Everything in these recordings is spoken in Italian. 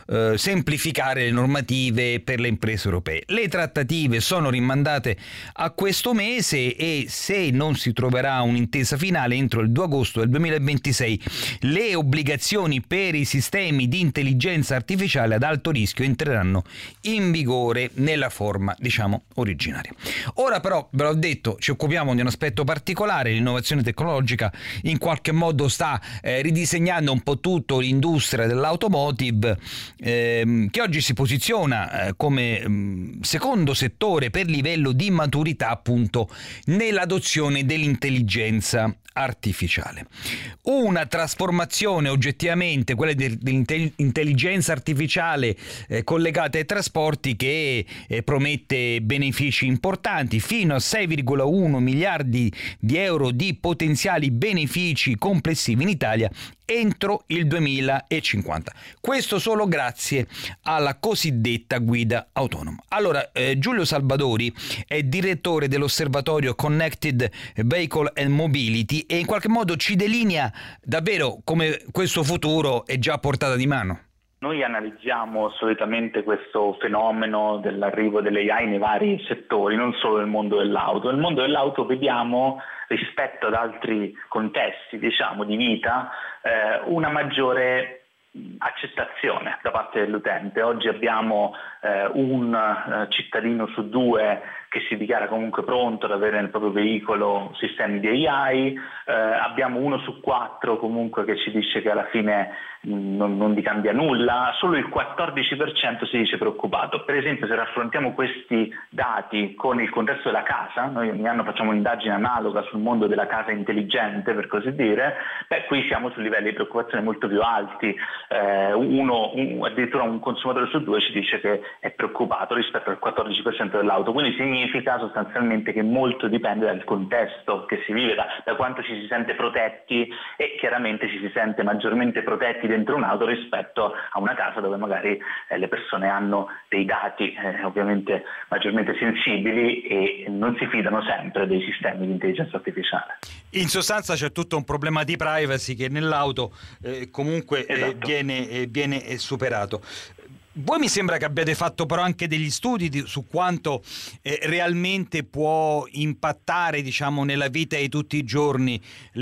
semplificare le normative per le imprese europee. Le trattative sono rimandate a questo mese e se non si troverà un'intesa finale entro il 2 agosto del 2026 le obbligazioni per i sistemi di intelligenza artificiale ad alto rischio entreranno in vigore nella forma, diciamo, originaria. Ora però, ve l'ho detto, ci occupiamo di un aspetto particolare. L'innovazione tecnologica in qualche modo sta ridisegnando un po' tutto l'industria dell'automotive, che oggi si posiziona come secondo settore per livello di maturità appunto nell'adozione dell'intelligenza artificiale. Una trasformazione oggettivamente, quella dell'intelligenza artificiale collegata ai trasporti, che promette benefici importanti, fino a 6,1 miliardi di euro di potenziali benefici complessivi in Italia entro il 2050. Questo solo grazie alla cosiddetta guida autonoma. Allora, Giulio Salvadori è direttore dell'osservatorio Connected Vehicle and Mobility e in qualche modo ci delinea davvero come questo futuro è già a portata di mano. Noi analizziamo solitamente questo fenomeno dell'arrivo dell'AI nei vari settori, non solo nel mondo dell'auto. Nel mondo dell'auto vediamo, rispetto ad altri contesti, diciamo, di vita, una maggiore accettazione da parte dell'utente. Oggi abbiamo un cittadino su 2 che si dichiara comunque pronto ad avere nel proprio veicolo sistemi di AI, abbiamo 1 su 4 comunque che ci dice che alla fine non gli cambia nulla, solo il 14% si dice preoccupato. Per esempio, se raffrontiamo questi dati con il contesto della casa, noi ogni anno facciamo un'indagine analoga sul mondo della casa intelligente, per così dire, qui siamo su livelli di preoccupazione molto più alti. Addirittura un consumatore su 2 ci dice che è preoccupato rispetto al 14% dell'auto, quindi significa sostanzialmente che molto dipende dal contesto che si vive, da quanto ci si sente protetti, e chiaramente ci si sente maggiormente protetti dentro un'auto rispetto a una casa dove magari le persone hanno dei dati ovviamente maggiormente sensibili e non si fidano sempre dei sistemi di intelligenza artificiale. In sostanza c'è tutto un problema di privacy che nell'auto comunque viene superato. Voi mi sembra che abbiate fatto però anche degli studi su quanto realmente può impattare, diciamo, nella vita di tutti i giorni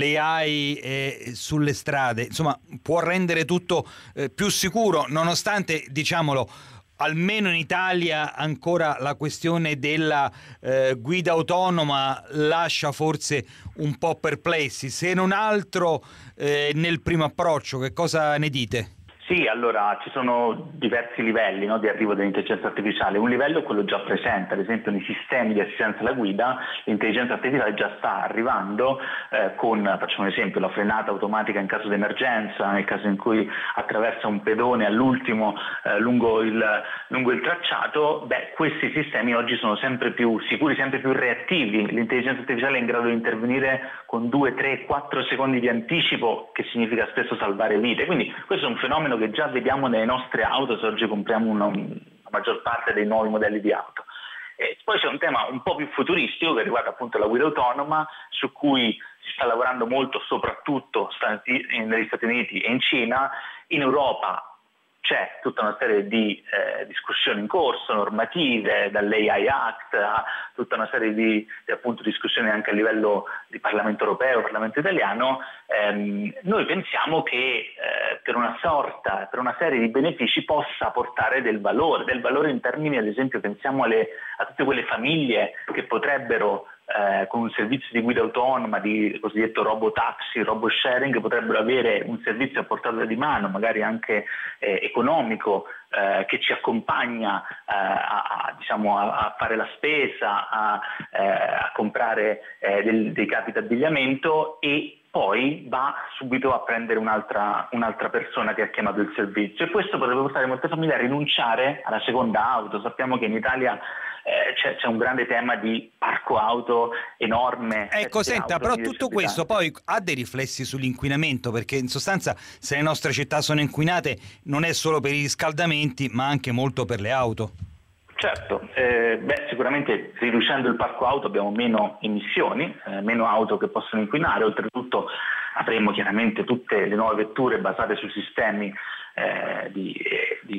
l'AI sulle strade, insomma può rendere tutto più sicuro, nonostante, diciamolo, almeno in Italia ancora la questione della guida autonoma lascia forse un po' perplessi, se non altro nel primo approccio. Che cosa ne dite? Sì, allora ci sono diversi livelli, no, di arrivo dell'intelligenza artificiale. Un livello è quello già presente, ad esempio nei sistemi di assistenza alla guida l'intelligenza artificiale già sta arrivando con, facciamo un esempio, la frenata automatica in caso di emergenza, nel caso in cui attraversa un pedone all'ultimo lungo il tracciato. Questi sistemi oggi sono sempre più sicuri, sempre più reattivi. L'intelligenza artificiale è in grado di intervenire con 2, 3, 4 secondi di anticipo, che significa spesso salvare vite. Quindi questo è un fenomeno che già vediamo nelle nostre auto se oggi compriamo la maggior parte dei nuovi modelli di auto. E poi c'è un tema un po' più futuristico che riguarda appunto la guida autonoma, su cui si sta lavorando molto soprattutto negli Stati Uniti e in Cina. In Europa c'è tutta una serie di discussioni in corso, normative, dall'AI Act a tutta una serie di appunto discussioni anche a livello di Parlamento europeo, Parlamento italiano. Noi pensiamo che per una serie di benefici possa portare del valore in termini, ad esempio, pensiamo a tutte quelle famiglie che potrebbero con un servizio di guida autonoma, di cosiddetto robotaxi, robosharing, potrebbero avere un servizio a portata di mano, magari anche economico, che ci accompagna a fare la spesa, a comprare dei capi d'abbigliamento, e poi va subito a prendere un'altra persona che ha chiamato il servizio, e questo potrebbe portare molte famiglie a rinunciare alla seconda auto. Sappiamo che in Italia c'è un grande tema di parco auto enorme. Ecco, senta, però tutto questo poi ha dei riflessi sull'inquinamento, perché in sostanza se le nostre città sono inquinate non è solo per i riscaldamenti ma anche molto per le auto. Certo, sicuramente riducendo il parco auto abbiamo meno emissioni, meno auto che possono inquinare. Oltretutto avremo chiaramente tutte le nuove vetture basate su sistemi di